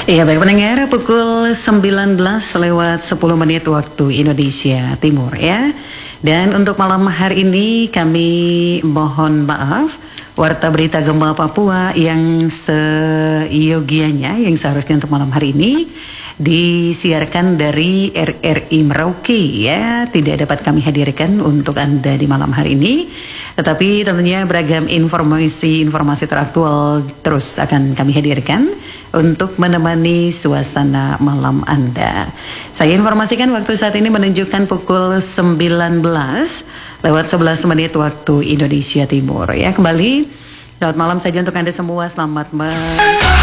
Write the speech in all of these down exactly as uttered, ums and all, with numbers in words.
Iya baik pendengar, pukul sembilan belas lewat sepuluh menit waktu Indonesia Timur ya. Dan untuk malam hari ini kami mohon maaf, Warta Berita Gempa Papua yang seyogianya, yang seharusnya untuk malam hari ini disiarkan dari R R I Merauke ya, tidak dapat kami hadirkan untuk Anda di malam hari ini. Tetapi tentunya beragam informasi-informasi teraktual terus akan kami hadirkan untuk menemani suasana malam Anda. Saya informasikan waktu saat ini menunjukkan pukul sembilan belas lewat sebelas menit waktu Indonesia Timur ya. Kembali, selamat malam saja untuk Anda semua. Selamat malam.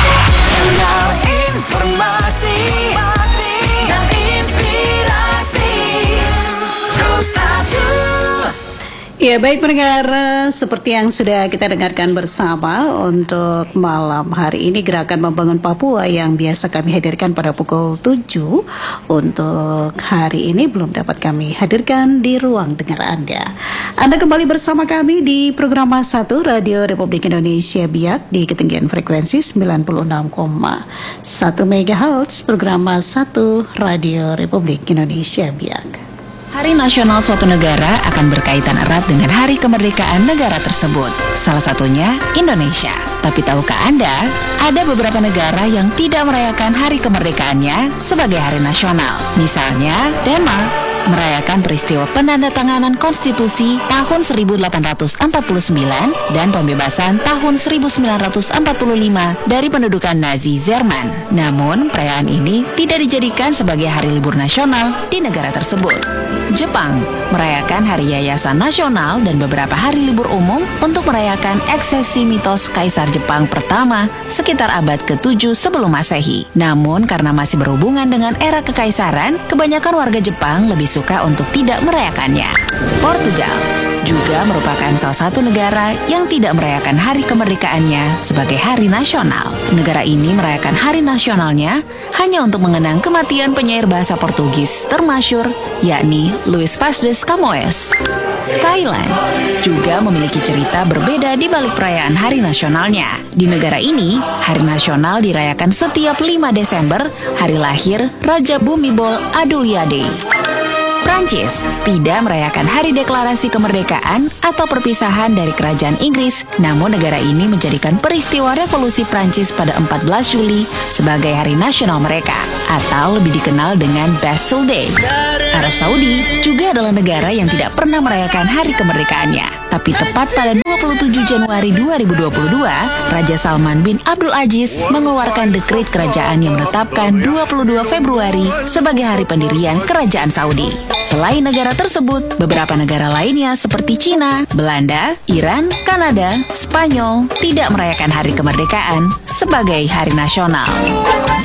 Informasi dan inspirasi terus satu. Ya baik pendengar, seperti yang sudah kita dengarkan bersama untuk malam hari ini Gerakan Membangun Papua yang biasa kami hadirkan pada pukul tujuh, untuk hari ini belum dapat kami hadirkan di ruang dengar Anda. Anda kembali bersama kami di program satu Radio Republik Indonesia Biak di ketinggian frekuensi sembilan puluh enam koma satu megahertz, program satu Radio Republik Indonesia Biak. Hari Nasional suatu negara akan berkaitan erat dengan hari kemerdekaan negara tersebut. Salah satunya Indonesia. Tapi tahukah Anda, ada beberapa negara yang tidak merayakan hari kemerdekaannya sebagai hari nasional. Misalnya, Denmark merayakan peristiwa penandatanganan konstitusi tahun seribu delapan ratus empat puluh sembilan dan pembebasan tahun seribu sembilan ratus empat puluh lima dari pendudukan Nazi Jerman. Namun, perayaan ini tidak dijadikan sebagai hari libur nasional di negara tersebut. Jepang merayakan Hari Yayasan Nasional dan beberapa hari libur umum untuk merayakan eksesi mitos Kaisar Jepang pertama sekitar abad ketujuh sebelum Masehi. Namun karena masih berhubungan dengan era kekaisaran, kebanyakan warga Jepang lebih suka untuk tidak merayakannya. Portugal juga merupakan salah satu negara yang tidak merayakan hari kemerdekaannya sebagai hari nasional. Negara ini merayakan hari nasionalnya hanya untuk mengenang kematian penyair bahasa Portugis termasyur, yakni Luis Vaz de Camões. Thailand juga memiliki cerita berbeda di balik perayaan hari nasionalnya. Di negara ini, hari nasional dirayakan setiap lima Desember, hari lahir Raja Bhumibol Adulyadej. Prancis tidak merayakan Hari Deklarasi Kemerdekaan atau perpisahan dari Kerajaan Inggris, namun negara ini menjadikan peristiwa Revolusi Prancis pada empat belas Juli sebagai hari nasional mereka, atau lebih dikenal dengan Bastille Day. Arab Saudi juga adalah negara yang tidak pernah merayakan hari kemerdekaannya, tapi tepat pada dua puluh tujuh Januari dua ribu dua puluh dua, Raja Salman bin Abdul Aziz mengeluarkan dekret kerajaan yang menetapkan dua puluh dua Februari sebagai hari pendirian Kerajaan Saudi. Selain negara tersebut, beberapa negara lainnya seperti Cina, Belanda, Iran, Kanada, Spanyol tidak merayakan hari kemerdekaan sebagai hari nasional.